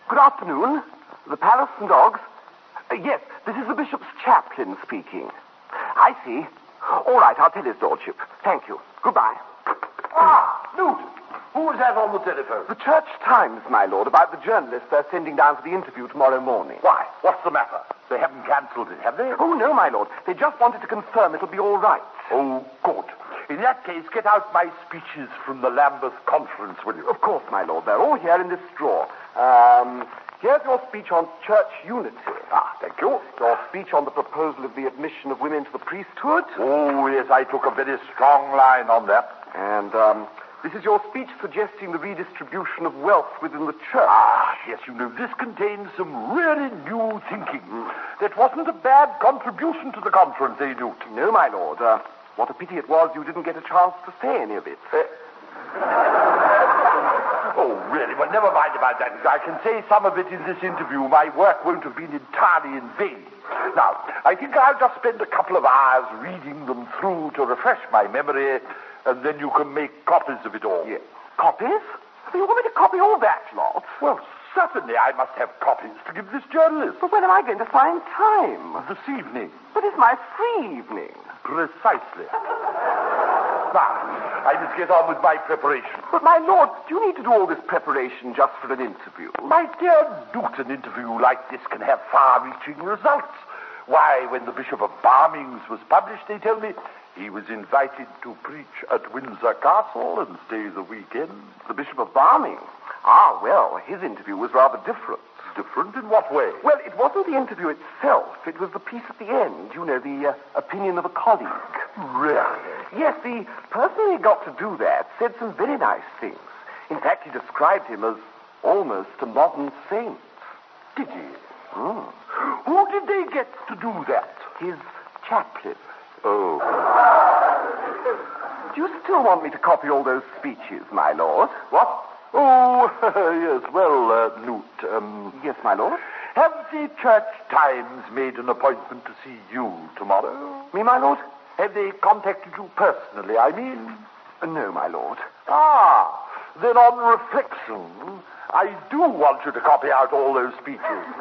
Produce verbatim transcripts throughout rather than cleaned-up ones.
Good afternoon. The Palace and Dogs. Uh, yes, this is the Bishop's chaplain speaking. I see. All right, I'll tell his lordship. Thank you. Goodbye. Ah, Newt! Who was that on the telephone? The Church Times, my lord, about the journalist they're sending down for the interview tomorrow morning. Why? What's the matter? They haven't cancelled it, have they? Oh, no, my lord. They just wanted to confirm it'll be all right. Oh, good. In that case, get out my speeches from the Lambeth conference, will you? Of course, my lord. They're all here in this drawer. Um, here's your speech on church unity. Ah, thank you. Your speech on the proposal of the admission of women to the priesthood. Oh, yes, I took a very strong line on that. And, um, this is your speech suggesting the redistribution of wealth within the church. Ah, yes, you know, this contains some really new thinking. Mm. That wasn't a bad contribution to the conference, eh, Newt? No, my lord. Uh, what a pity it was you didn't get a chance to say any of it. Uh, oh, really? Well, never mind about that. I can say some of it in this interview. My work won't have been entirely in vain. Now, I think I'll just spend a couple of hours reading them through to refresh my memory, and then you can make copies of it all. Yes. Copies? You want me to copy all that lot? Well, certainly I must have copies to give this journalist. But when am I going to find time? This evening. But it's my free evening. Precisely. Now, I must get on with my preparation. But, my lord, do you need to do all this preparation just for an interview? My dear Newt, an interview like this can have far-reaching results. Why, when the Bishop of Barmings was published, they told me he was invited to preach at Windsor Castle and stay the weekend. The Bishop of Barming? Ah, well, his interview was rather different. Different in what way? Well, it wasn't the interview itself. It was the piece at the end. You know, the uh, opinion of a colleague. Really? Yes, the person who got to do that said some very nice things. In fact, he described him as almost a modern saint. Did he? Mm. Who did they get to do that? His chaplain. Oh. Do you still want me to copy all those speeches, my lord? What? Oh, yes, well, uh, Newt, um... Yes, my lord? Have the Church Times made an appointment to see you tomorrow? Me, my lord? Have they contacted you personally, I mean? Uh, no, my lord. Ah, then on reflection, I do want you to copy out all those speeches.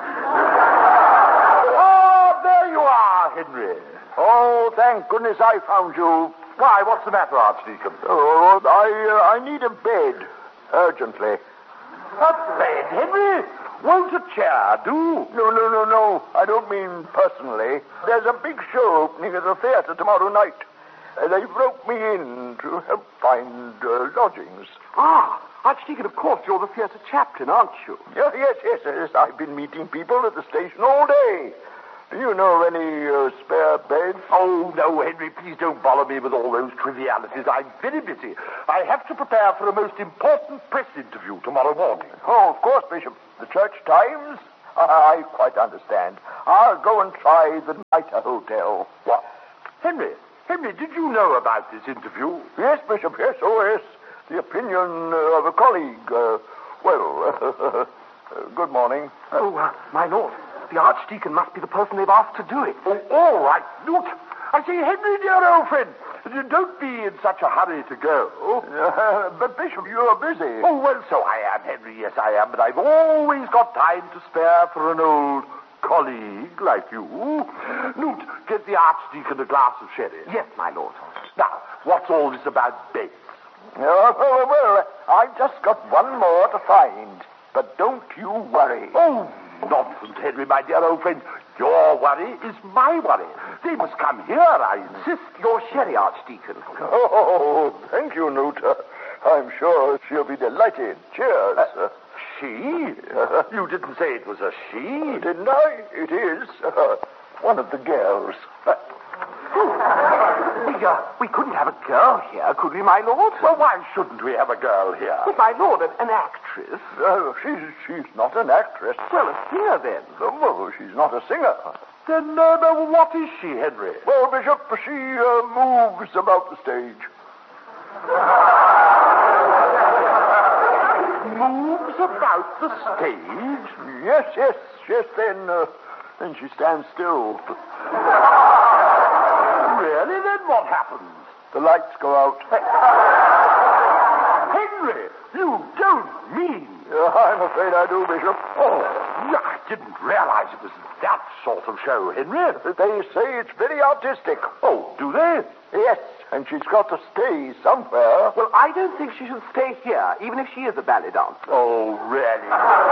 Ah, there you are, Henry. Oh, thank goodness I found you. Why, what's the matter, Archdeacon? Oh, I, uh, I need a bed. Urgently. A bed, Henry? Won't a chair do? No, no, no, no. I don't mean personally. There's a big show opening at the theater tomorrow night. Uh, they broke me in to help find uh, lodgings. Ah, Archdeacon, of course, you're the theater chaplain, aren't you? Yes, yes, yes, yes. I've been meeting people at the station all day. Do you know of any uh, spare beds? Oh, no, Henry, please don't bother me with all those trivialities. I'm very busy. I have to prepare for a most important press interview tomorrow morning. Oh, of course, Bishop. The Church Times? I quite understand. I'll go and try the Mitre Hotel. What? Henry, Henry, did you know about this interview? Yes, Bishop, yes, oh, yes. The opinion uh, of a colleague. Uh, well, uh, good morning. Oh, uh, my lord. The Archdeacon must be the person they've asked to do it. Oh, all right, Newt. I say, Henry, dear old friend, don't be in such a hurry to go. Uh, but, Bishop, you're busy. Oh, well, so I am, Henry, yes, I am, but I've always got time to spare for an old colleague like you. Newt, get the Archdeacon a glass of sherry. Yes, my lord. Now, what's all this about beds? Oh, well, well, I've just got one more to find. But don't you worry. Oh, nonsense, Henry, my dear old friend. Your worry is my worry. They must come here, I insist. Your sherry, Archdeacon. Oh, thank you, Newt. Uh, I'm sure she'll be delighted. Cheers. Uh, she? Uh, you didn't say it was a she. Didn't I? It is. Uh, one of the girls. Uh, we, uh, we couldn't have a girl here, could we, my lord? Well, why shouldn't we have a girl here? But, my lord, an, an actress. Uh, she's, she's not an actress. Well, a singer, then. Oh, well, she's not a singer. Then, uh, uh, what is she, Henry? Well, Bishop, she uh, moves about the stage. Moves about the stage? Yes, yes, yes, then, uh, then she stands still. Really? Then what happens? The lights go out. Henry, you don't mean... Uh, I'm afraid I do, Bishop. Oh, yeah, I didn't realize it was that sort of show, Henry. They say it's very artistic. Oh, do they? Yes, and she's got to stay somewhere. Well, I don't think she should stay here, even if she is a ballet dancer. Oh, really?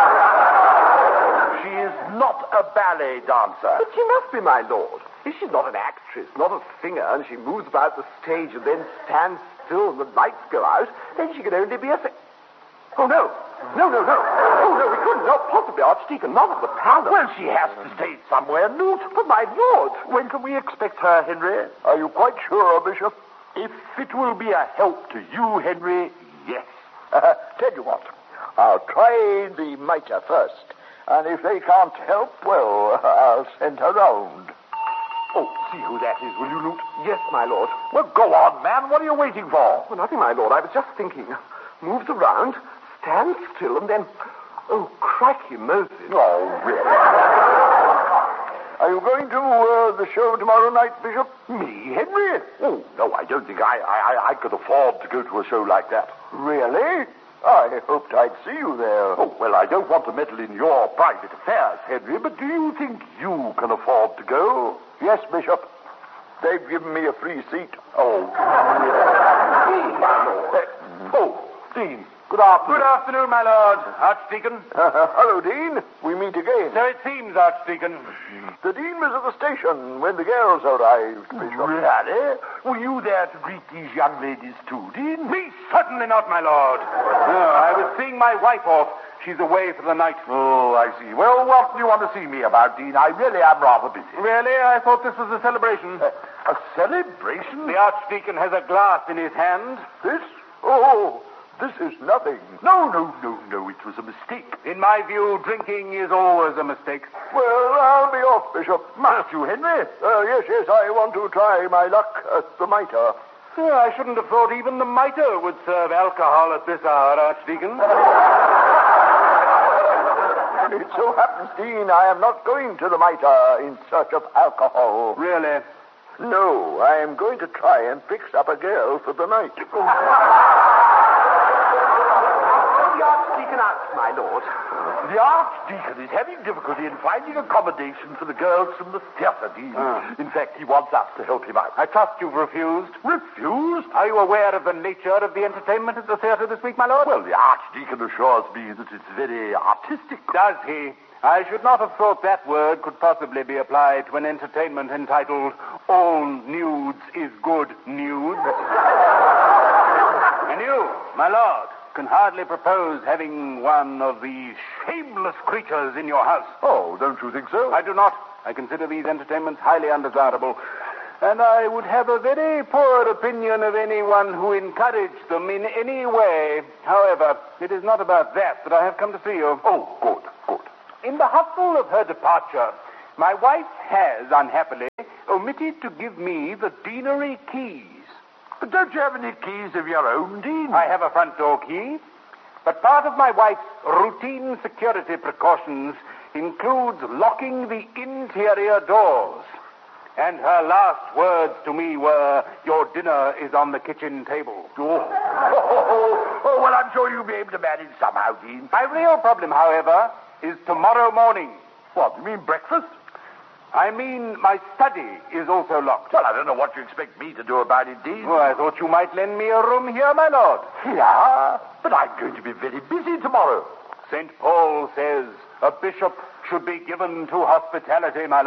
She is not a ballet dancer. But she must be, my lord. If she's not an actress, not a singer, and she moves about the stage and then stands still and the lights go out, then she can only be a... Fi- oh, no. No, no, no. Oh, no, we couldn't. Not possibly, Archdeacon. Not at the palace. Well, she has to stay somewhere new. But, my lord... When can we expect her, Henry? Are you quite sure, Bishop? If it will be a help to you, Henry, yes. Uh, tell you what, I'll try the mitre first. And if they can't help, well, I'll send her round. Oh, see who that is, will you, Newt? Yes, my lord. Well, go on, man. What are you waiting for? Well, nothing, my lord. I was just thinking. Moves around, stands still, and then... Oh, crikey Moses. Oh, really? Are you going to uh, the show tomorrow night, Bishop? Me, Henry? Oh, no, I don't think I, I, I could afford to go to a show like that. Really? I hoped I'd see you there. Oh, well, I don't want to meddle in your private affairs, Henry, but do you think you can afford to go? Yes, Bishop. They've given me a free seat. Oh, Dean, my lord. Oh, Dean, good afternoon. Good afternoon, my lord. Archdeacon. Uh, hello, Dean. We meet again. So it seems, Archdeacon. The Dean was at the station when the girls arrived, Bishop. Really? Were you there to greet these young ladies too, Dean? Me, certainly not, my lord. No, I was seeing my wife off. She's away for the night. Oh, I see. Well, what do you want to see me about, Dean? I really am rather busy. Really? I thought this was a celebration. Uh, a celebration? The Archdeacon has a glass in his hand. This? Oh, this is nothing. No, no, no, no. It was a mistake. In my view, drinking is always a mistake. Well, I'll be off, Bishop. Must you, Henry? Uh, yes, yes, I want to try my luck at the mitre. Yeah, I shouldn't have thought even the mitre would serve alcohol at this hour, Archdeacon. It so happens, Dean, I am not going to the mitre in search of alcohol. Really? No, I am going to try and fix up a girl for the night. The Archdeacon out, my lord. The Archdeacon is having difficulty in finding accommodation for the girls from the theatre, Dean. Ah. In fact, he wants us to help him out. I trust you've refused. Refused? Are you aware of the nature of the entertainment at the theatre this week, my lord? Well, the Archdeacon assures me that it's very artistic. Does he? I should not have thought that word could possibly be applied to an entertainment entitled All Nudes is Good Nudes. And you, my lord, can hardly propose having one of these shameless creatures in your house. Oh, don't you think so? I do not. I consider these entertainments highly undesirable. And I would have a very poor opinion of anyone who encouraged them in any way. However, it is not about that that I have come to see you. Oh, good, good. In the hustle of her departure, my wife has, unhappily, omitted to give me the deanery keys. But don't you have any keys of your own, Dean? I have a front door key, but part of my wife's routine security precautions includes locking the interior doors. And her last words to me were, "Your dinner is on the kitchen table." Oh, oh, oh, well, I'm sure you'll be able to manage somehow, Dean. My real problem, however, is tomorrow morning. What, you mean breakfast? I mean, my study is also locked. Well, I don't know what you expect me to do about it, Dean. Oh, I thought you might lend me a room here, my lord. Yeah, but I'm going to be very busy tomorrow. Saint Paul says a bishop should be given to hospitality, my lord.